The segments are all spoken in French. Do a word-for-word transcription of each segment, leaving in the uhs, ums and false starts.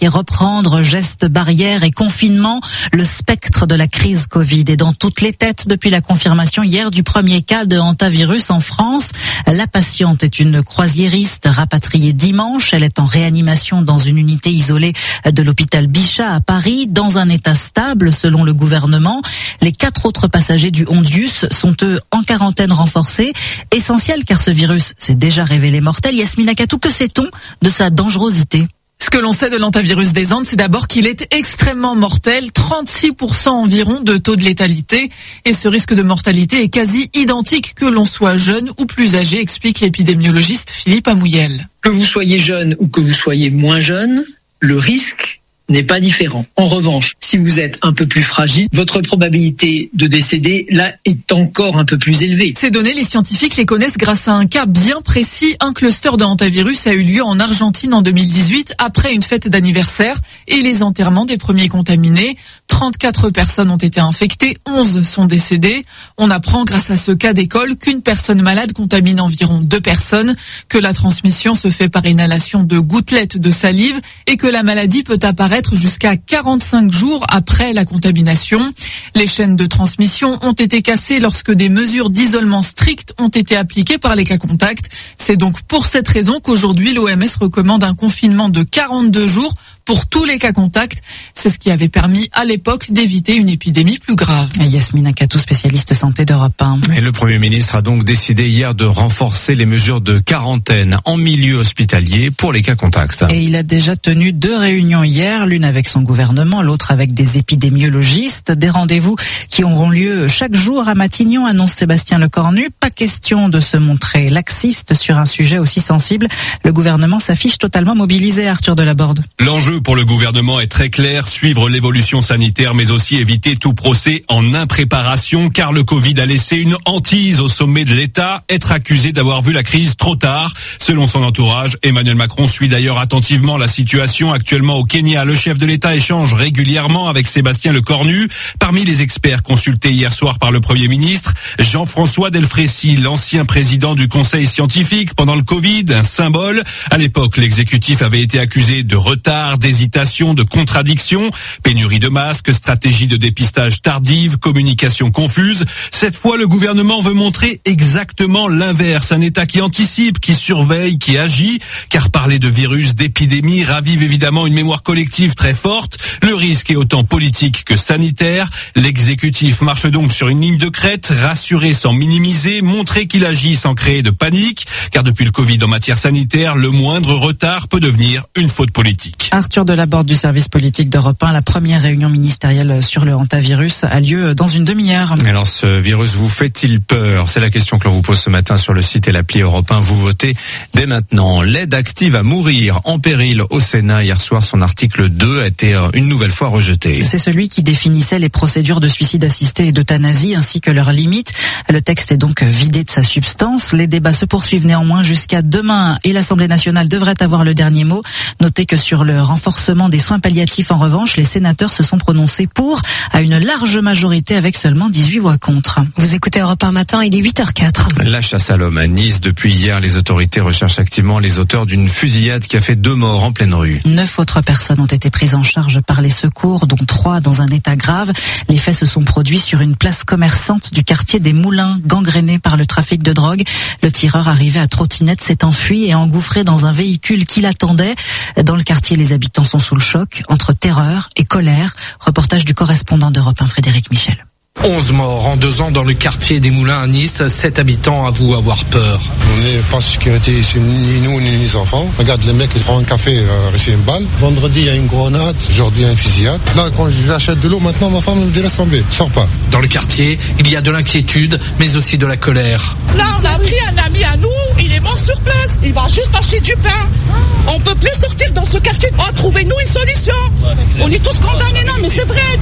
masques et reprendre gestes barrières et confinement. Le spectre de la crise Covid est dans toutes les têtes depuis la confirmation hier du premier cas de hantavirus en France. La patiente est une croisiériste rapatriée dimanche. Elle est en réanimation dans une unité isolée de l'hôpital Bichat à Paris, dans un état stable selon le gouvernement. Les quatre autres passagers du Hondius sont eux en quarantaine renforcée. Essentiel car ce virus s'est déjà révélé mortel. Yasmina Katou, que sait-on de sa dangerosité ? Ce que l'on sait de l'hantavirus des Andes, c'est d'abord qu'il est extrêmement mortel, trente-six pour cent environ de taux de létalité. Et ce risque de mortalité est quasi identique que l'on soit jeune ou plus âgé, explique l'épidémiologiste Philippe Amouyel. Que vous soyez jeune ou que vous soyez moins jeune, le risque n'est pas différent. En revanche, si vous êtes un peu plus fragile, votre probabilité de décéder, là, est encore un peu plus élevée. Ces données, les scientifiques les connaissent grâce à un cas bien précis. Un cluster de hantavirus a eu lieu en Argentine en deux mille dix-huit, après une fête d'anniversaire et les enterrements des premiers contaminés. trente-quatre personnes ont été infectées, onze sont décédées. On apprend grâce à ce cas d'école qu'une personne malade contamine environ deux personnes, que la transmission se fait par inhalation de gouttelettes de salive et que la maladie peut apparaître jusqu'à quarante-cinq jours après la contamination. Les chaînes de transmission ont été cassées lorsque des mesures d'isolement strictes ont été appliquées par les cas contacts. C'est donc pour cette raison qu'aujourd'hui l'O M S recommande un confinement de quarante-deux jours pour tous les cas contacts. C'est ce qui avait permis à l'époque d'éviter une épidémie plus grave. Yasmina Katou, spécialiste santé d'Europe un. Et le Premier ministre a donc décidé hier de renforcer les mesures de quarantaine en milieu hospitalier pour les cas contacts. Et il a déjà tenu deux réunions hier, l'une avec son gouvernement, l'autre avec des épidémiologistes. Des rendez-vous qui auront lieu chaque jour à Matignon, annonce Sébastien Lecornu. Pas question de se montrer laxiste sur un sujet aussi sensible. Le gouvernement s'affiche totalement mobilisé, Arthur Delaborde. L'enjeu pour le gouvernement est très clair, suivre l'évolution sanitaire mais aussi éviter tout procès en impréparation car le Covid a laissé une hantise au sommet de l'État, être accusé d'avoir vu la crise trop tard. Selon son entourage, Emmanuel Macron suit d'ailleurs attentivement la situation actuellement au Kenya. Le chef de l'État échange régulièrement avec Sébastien Lecornu. Parmi les experts consultés hier soir par le Premier ministre, Jean-François Delfrécy, l'ancien président du Conseil scientifique pendant le Covid, un symbole. À l'époque, l'exécutif avait été accusé de retard, d'hésitation, de contradiction, pénurie de masques, stratégie de dépistage tardive, communication confuse. Cette fois, le gouvernement veut montrer exactement l'inverse. Un État qui anticipe, qui surveille, qui agit. Car parler de virus, d'épidémie ravive évidemment une mémoire collective très forte. Le risque est autant politique que sanitaire. L'exécutif marche donc sur une ligne de crête, rassurer sans minimiser, montrer qu'il agit sans créer de panique. Car depuis le Covid en matière sanitaire, le moindre retard peut devenir une faute politique. Arthur Delaborde du service politique d'Europe un, la première réunion ministérielle sur le hantavirus a lieu dans une demi-heure. Alors ce virus vous fait-il peur ? C'est la question que l'on vous pose ce matin sur le site et l'appli Europe un. Vous votez dès maintenant. L'aide active à mourir en péril au Sénat. Hier soir, son article deux a été une nouvelle fois rejeté. C'est celui qui définissait les procédures de suicide assisté et d'euthanasie ainsi que leurs limites. Le texte est donc vidé de sa substance. Les débats se poursuivent néanmoins jusqu'à demain et l'Assemblée nationale devrait avoir le dernier mot. Notez que sur le renforcement des soins palliatifs, en revanche, les sénateurs se sont prononcés pour à une large majorité avec seulement dix-huit voix contre. Vous écoutez Europe un matin, il est huit heures quatre. La chasse à l'homme à Nice. Depuis hier, les autorités recherchent activement les auteurs d'une fusillade qui a fait deux morts en pleine rue. Neuf autres personnes ont été prises en charge par les secours, dont trois dans un état grave. Les faits se sont produits sur une place commerçante du quartier des Moulins, gangrénée par le trafic de drogue. Le tireur arrivé à trottinette s'est enfui et engouffré dans un véhicule qui l'attendait. Dans le quartier, les habitants sont sous le choc, entre terreur et colère. Reportage du correspondant d'Europe un, Frédéric Michel. onze morts en deux ans dans le quartier des Moulins à Nice. sept habitants avouent avoir peur. On n'est pas en sécurité ici, ni nous ni les enfants. Regarde, le mec, il prend un café, il a reçu une balle. Vendredi, il y a une grenade. Aujourd'hui, il y a une fusillade. Là, quand j'achète de l'eau, maintenant, ma femme me dit laisse tomber, sors pas. Dans le quartier, il y a de l'inquiétude, mais aussi de la colère. Là, on a pris un ami à nous, il est mort sur place. Il va juste acheter du pain. On peut plus sortir dans ce quartier. Oh, trouvez-nous une solution. Ouais, on est tous condamnés, non, mais c'est vrai. Tout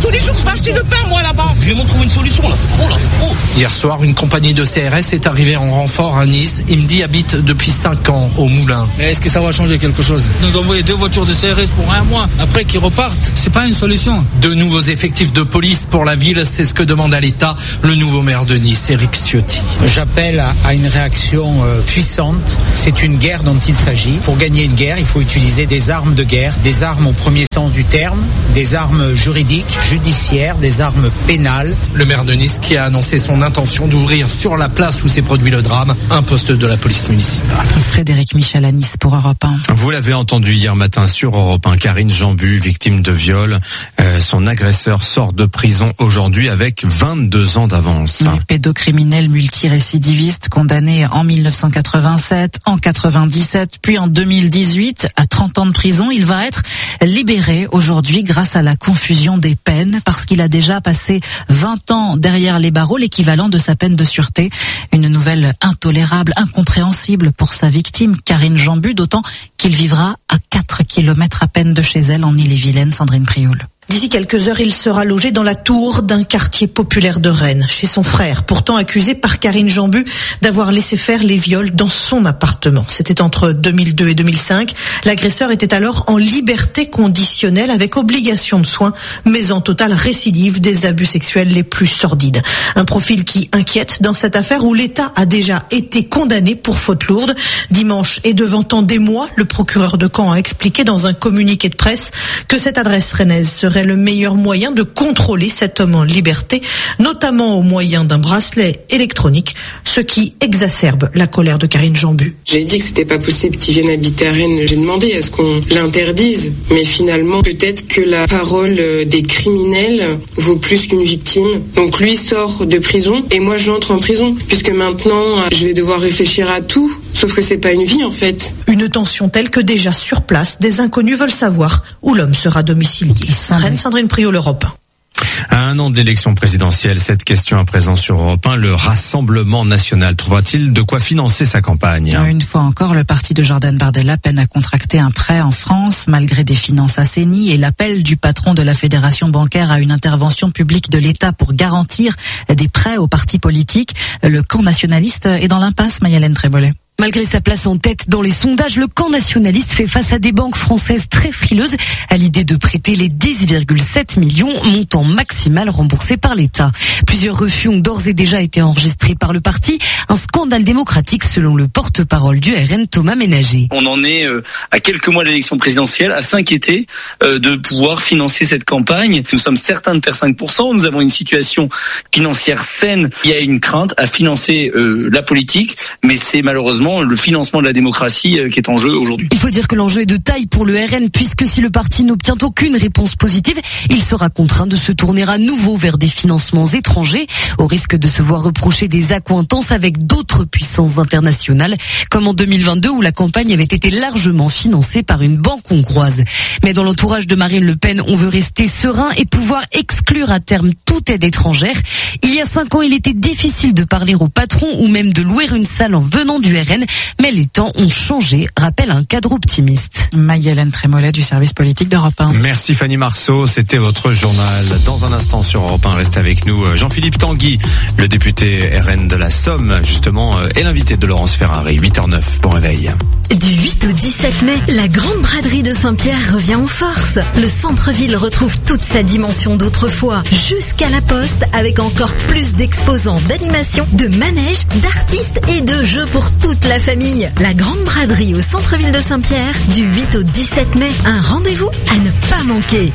tous les jours, je vais acheter le pain, moi, là-bas. Vraiment trouver une solution, là, c'est trop, là, c'est trop. Hier soir, une compagnie de C R S est arrivée en renfort à Nice. Imdi habite depuis cinq ans au Moulin. Mais est-ce que ça va changer quelque chose? Nous envoyer deux voitures de C R S pour un mois, après qu'ils repartent, c'est pas une solution. De nouveaux effectifs de police pour la ville, c'est ce que demande à l'État le nouveau maire de Nice, Éric Ciotti. J'appelle à une réaction puissante. C'est une guerre dont il s'agit. Pour gagner une guerre, il faut utiliser des armes de guerre, des armes au premier sens du terme, des armes juridiques, judiciaires, des armes pénales. Le maire de Nice qui a annoncé son intention d'ouvrir sur la place où s'est produit le drame un poste de la police municipale. Frédéric Michel à Nice pour Europe un. Vous l'avez entendu hier matin sur Europe un, Karine Jambu, victime de viol. Euh, son agresseur sort de prison aujourd'hui avec vingt-deux ans d'avance. Le pédocriminel multirécidiviste condamné en mille neuf cent quatre-vingt-sept, en quatre-vingt-dix-sept, puis en deux mille dix-huit à trente ans de prison. Il va être libéré aujourd'hui grâce à la confusion des peines parce qu'il a déjà passé vingt ans derrière les barreaux, l'équivalent de sa peine de sûreté. Une nouvelle intolérable, incompréhensible pour sa victime, Karine Jambu, d'autant qu'il vivra à quatre kilomètres à peine de chez elle en Ille-et-Vilaine. Sandrine Prioul. D'ici quelques heures, il sera logé dans la tour d'un quartier populaire de Rennes, chez son frère, pourtant accusé par Karine Jambu d'avoir laissé faire les viols dans son appartement. C'était entre deux mille deux et deux mille cinq. L'agresseur était alors en liberté conditionnelle avec obligation de soins, mais en totale récidive des abus sexuels les plus sordides. Un profil qui inquiète dans cette affaire où l'État a déjà été condamné pour faute lourde. Dimanche et devant tant d'émoi, le procureur de Caen a expliqué dans un communiqué de presse que cette adresse rennaise serait le meilleur moyen de contrôler cet homme en liberté, notamment au moyen d'un bracelet électronique, ce qui exacerbe la colère de Karine Jambu. J'ai dit que c'était pas possible qu'il vienne habiter à Rennes. J'ai demandé à ce qu'on l'interdise, mais finalement, peut-être que la parole des criminels vaut plus qu'une victime. Donc lui sort de prison et moi j'entre en prison, puisque maintenant je vais devoir réfléchir à tout. Sauf que c'est pas une vie en fait. Une tension telle que déjà sur place, des inconnus veulent savoir où l'homme sera domicilié. Rennes, Sandrine Prioul, Europe un. À un an de l'élection présidentielle, cette question à présent sur Europe un, le Rassemblement national trouvera-t-il de quoi financer sa campagne? Une fois encore, le parti de Jordan Bardella peine à contracter un prêt en France, malgré des finances assainies et l'appel du patron de la Fédération bancaire à une intervention publique de l'État pour garantir des prêts aux partis politiques. Le camp nationaliste est dans l'impasse, Maïlène Trébolet. Malgré sa place en tête dans les sondages, le camp nationaliste fait face à des banques françaises très frileuses à l'idée de prêter les dix virgule sept millions, montant maximal remboursé par l'État. Plusieurs refus ont d'ores et déjà été enregistrés par le parti. Un scandale démocratique selon le porte-parole du R N, Thomas Ménager. On en est euh, à quelques mois de l'élection présidentielle à s'inquiéter euh, de pouvoir financer cette campagne. Nous sommes certains de faire cinq pour cent. Nous avons une situation financière saine. Il y a une crainte à financer euh, la politique, mais c'est malheureusement le financement de la démocratie qui est en jeu aujourd'hui. Il faut dire que l'enjeu est de taille pour le R N puisque si le parti n'obtient aucune réponse positive, il sera contraint de se tourner à nouveau vers des financements étrangers au risque de se voir reprocher des accointances avec d'autres puissances internationales comme en deux mille vingt-deux où la campagne avait été largement financée par une banque hongroise. Mais dans l'entourage de Marine Le Pen, on veut rester serein et pouvoir exclure à terme toute aide étrangère. Il y a cinq ans, il était difficile de parler au patron ou même de louer une salle en venant du R N. Mais les temps ont changé, rappelle un cadre optimiste. Maïlène Trémolet du service politique d'Europe un. Merci Fanny Marceau, c'était votre journal. Dans un instant sur Europe un, restez avec nous. Jean-Philippe Tanguy, le député R N de la Somme, justement, est l'invité de Laurence Ferrari. huit heures neuf, bon réveil. Du huit au dix-sept mai, la grande braderie de Saint-Pierre revient en force. Le centre-ville retrouve toute sa dimension d'autrefois, jusqu'à la Poste, avec encore plus d'exposants, d'animations, de manèges, d'artistes et de jeux pour toute la famille. La grande braderie au centre-ville de Saint-Pierre, du huit au dix-sept mai, un rendez-vous à ne pas manquer.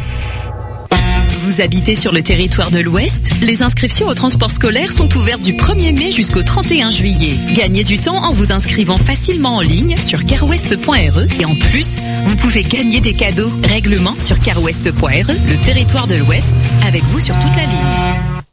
Vous habitez sur le territoire de l'Ouest? Les inscriptions au transport scolaire sont ouvertes du premier mai jusqu'au trente et un juillet. Gagnez du temps en vous inscrivant facilement en ligne sur carwest point r e et en plus, vous pouvez gagner des cadeaux. Règlement sur carwest point r e, le territoire de l'Ouest, avec vous sur toute la ligne.